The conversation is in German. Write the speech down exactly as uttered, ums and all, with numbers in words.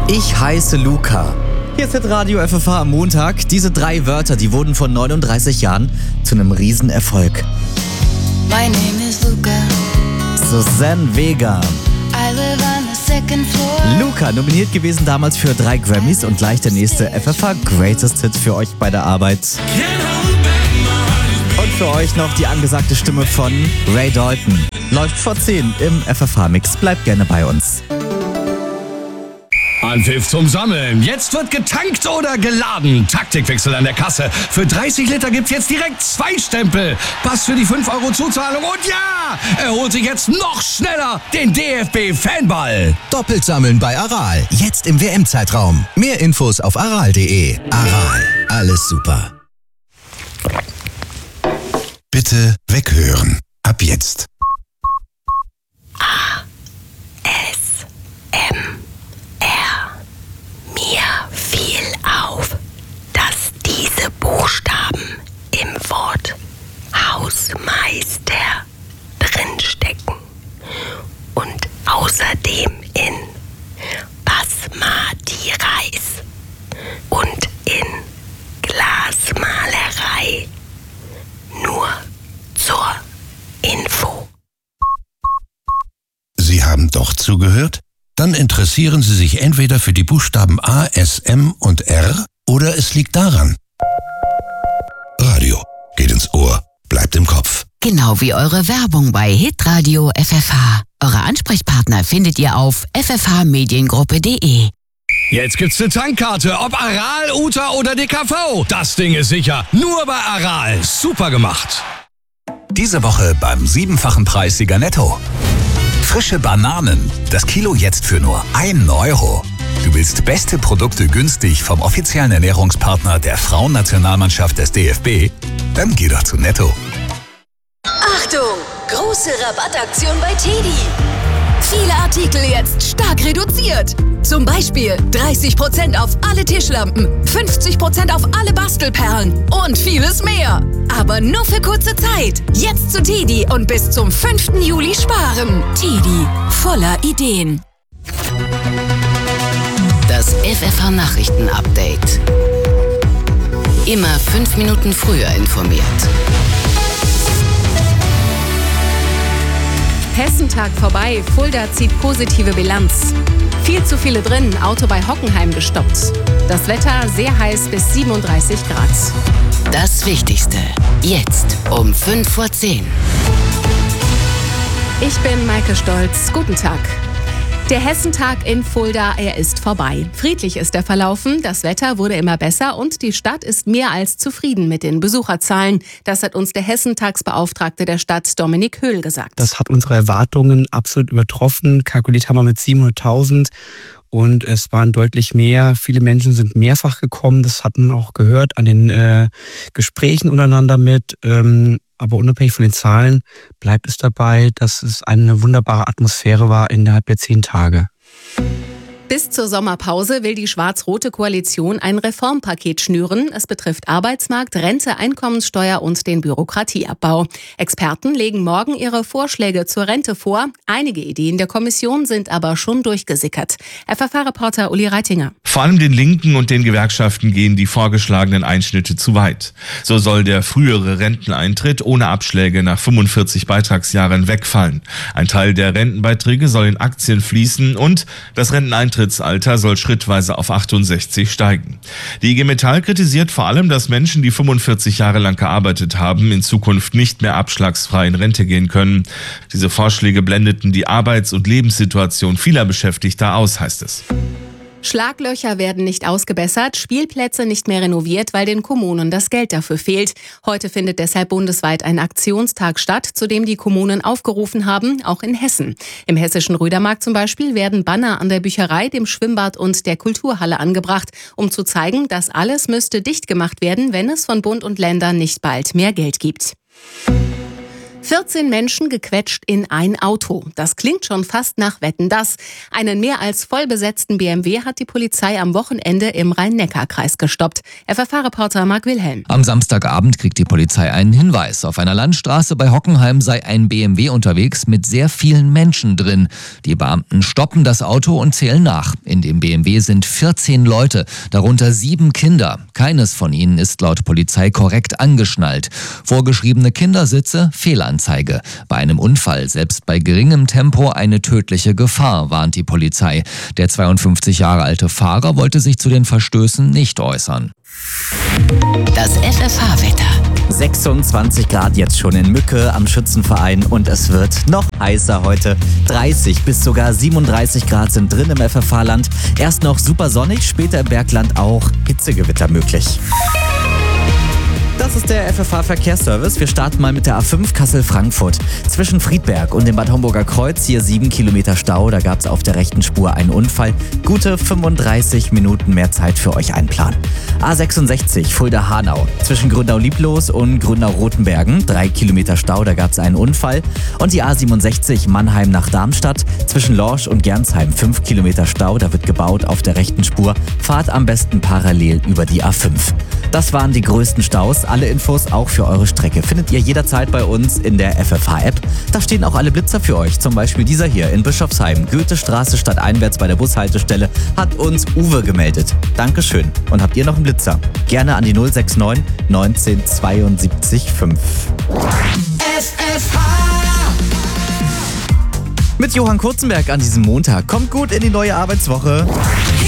Ich heiße Luca. Hier ist Radio F F H am Montag. Diese drei Wörter, die wurden vor neununddreißig Jahren zu einem Riesenerfolg. My name is Luca. Suzanne Vega. I live on the second floor. Luca, nominiert gewesen damals für drei Grammys und gleich der nächste F F H Greatest Hit für euch bei der Arbeit. Und für euch noch die angesagte Stimme von Ray Dalton. Läuft vor zehn im F F H-Mix. Bleibt gerne bei uns. Anpfiff zum Sammeln. Jetzt wird getankt oder geladen. Taktikwechsel an der Kasse. Für dreißig Liter gibt's jetzt direkt zwei Stempel. Pass für die fünf Euro Zuzahlung. Und ja, er holt sich jetzt noch schneller den D F B-Fanball. Doppelt sammeln bei Aral. Jetzt im W M-Zeitraum. Mehr Infos auf aral punkt de. Aral. Alles super. Bitte weghören. Ab jetzt. A. S. M. Mir fiel auf, dass diese Buchstaben im Wort Hausmeister drinstecken und außerdem in Basmati Reis und in Glasmalerei. Nur zur Info. Sie haben doch zugehört? Dann interessieren Sie sich entweder für die Buchstaben A, S, M und R oder es liegt daran. Radio geht ins Ohr, bleibt im Kopf. Genau wie eure Werbung bei Hitradio F F H. Eure Ansprechpartner findet ihr auf f f h mediengruppe punkt de. Jetzt gibt's eine Tankkarte, ob Aral, Uta oder D K V. Das Ding ist sicher, nur bei Aral. Super gemacht. Diese Woche beim siebenfachen Preissieger Netto. Frische Bananen, das Kilo jetzt für nur einen Euro. Du willst beste Produkte günstig vom offiziellen Ernährungspartner der Frauennationalmannschaft des D F B? Dann geh doch zu Netto. Achtung! Große Rabattaktion bei Teddy. Viele Artikel jetzt stark reduziert. Zum Beispiel dreißig Prozent auf alle Tischlampen, fünfzig Prozent auf alle Bastelperlen und vieles mehr. Aber nur für kurze Zeit. Jetzt zu Teddy und bis zum fünften Juli sparen. Teddy, voller Ideen. Das F F H-Nachrichten-Update. Immer fünf Minuten früher informiert. Hessentag vorbei, Fulda zieht positive Bilanz. Viel zu viele drin, Auto bei Hockenheim gestoppt. Das Wetter sehr heiß bis siebenunddreißig Grad. Das Wichtigste, jetzt um fünf vor zehn. Ich bin Maike Stolz, guten Tag. Der Hessentag in Fulda, er ist vorbei. Friedlich ist er verlaufen, das Wetter wurde immer besser und die Stadt ist mehr als zufrieden mit den Besucherzahlen. Das hat uns der Hessentagsbeauftragte der Stadt, Dominik Höhl, gesagt. Das hat unsere Erwartungen absolut übertroffen. Kalkuliert haben wir mit siebenhunderttausend und es waren deutlich mehr. Viele Menschen sind mehrfach gekommen, das hat man auch gehört an den äh, Gesprächen untereinander mit. Ähm, Aber unabhängig von den Zahlen bleibt es dabei, dass es eine wunderbare Atmosphäre war innerhalb der zehn Tage. Bis zur Sommerpause will die schwarz-rote Koalition ein Reformpaket schnüren. Es betrifft Arbeitsmarkt, Rente, Einkommenssteuer und den Bürokratieabbau. Experten legen morgen ihre Vorschläge zur Rente vor. Einige Ideen der Kommission sind aber schon durchgesickert. F F H-Reporter Uli Reitinger. Vor allem den Linken und den Gewerkschaften gehen die vorgeschlagenen Einschnitte zu weit. So soll der frühere Renteneintritt ohne Abschläge nach fünfundvierzig Beitragsjahren wegfallen. Ein Teil der Rentenbeiträge soll in Aktien fließen und das Renteneintrittsalter soll schrittweise auf achtundsechzig steigen. Die I G Metall kritisiert vor allem, dass Menschen, die fünfundvierzig Jahre lang gearbeitet haben, in Zukunft nicht mehr abschlagsfrei in Rente gehen können. Diese Vorschläge blendeten die Arbeits- und Lebenssituation vieler Beschäftigter aus, heißt es. Schlaglöcher werden nicht ausgebessert, Spielplätze nicht mehr renoviert, weil den Kommunen das Geld dafür fehlt. Heute findet deshalb bundesweit ein Aktionstag statt, zu dem die Kommunen aufgerufen haben, auch in Hessen. Im hessischen Rüdermarkt zum Beispiel werden Banner an der Bücherei, dem Schwimmbad und der Kulturhalle angebracht, um zu zeigen, dass alles müsste dicht gemacht werden, wenn es von Bund und Ländern nicht bald mehr Geld gibt. vierzehn Menschen gequetscht in ein Auto. Das klingt schon fast nach Wetten, dass. Einen mehr als voll besetzten B M W hat die Polizei am Wochenende im Rhein-Neckar-Kreis gestoppt. F F H-Reporter Marc Wilhelm. Am Samstagabend kriegt die Polizei einen Hinweis. Auf einer Landstraße bei Hockenheim sei ein B M W unterwegs mit sehr vielen Menschen drin. Die Beamten stoppen das Auto und zählen nach. In dem B M W sind vierzehn Leute, darunter sieben Kinder. Keines von ihnen ist laut Polizei korrekt angeschnallt. Vorgeschriebene Kindersitze, Fehlanzeige. Bei einem Unfall, selbst bei geringem Tempo, eine tödliche Gefahr, warnt die Polizei. Der zweiundfünfzig Jahre alte Fahrer wollte sich zu den Verstößen nicht äußern. Das F F H-Wetter. sechsundzwanzig Grad jetzt schon in Mücke am Schützenverein und es wird noch heißer heute. dreißig bis sogar siebenunddreißig Grad sind drin im F F H-Land. Erst noch super sonnig, später im Bergland auch Hitzegewitter möglich. Das ist der F F H-Verkehrsservice. Wir starten mal mit der A fünf Kassel-Frankfurt. Zwischen Friedberg und dem Bad Homburger Kreuz hier sieben Kilometer Stau. Da gab es auf der rechten Spur einen Unfall. Gute fünfunddreißig Minuten mehr Zeit für euch einplanen. A sechsundsechzig Fulda-Hanau. Zwischen Grünau-Lieblos und Grünau-Rotenbergen. Drei Kilometer Stau, da gab es einen Unfall. Und die A siebenundsechzig Mannheim nach Darmstadt. Zwischen Lorsch und Gernsheim. Fünf Kilometer Stau, da wird gebaut auf der rechten Spur. Fahrt am besten parallel über die A fünf. Das waren die größten Staus. Alle Infos auch für eure Strecke findet ihr jederzeit bei uns in der F F H-App. Da stehen auch alle Blitzer für euch. Zum Beispiel dieser hier in Bischofsheim. Goethestraße stadteinwärts bei der Bushaltestelle hat uns Uwe gemeldet. Dankeschön. Und habt ihr noch einen Blitzer? Gerne an die null sechs neun neunzehn zweiundsiebzig fünf. F F H. Mit Johann Kurzenberg an diesem Montag. Kommt gut in die neue Arbeitswoche.